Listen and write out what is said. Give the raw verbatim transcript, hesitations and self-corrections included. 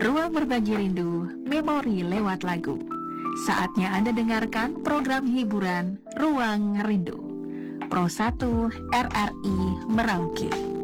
Ruang berbagi rindu, memori lewat lagu. Saatnya Anda dengarkan program hiburan Ruang Rindu. Pro satu R R I Merauke.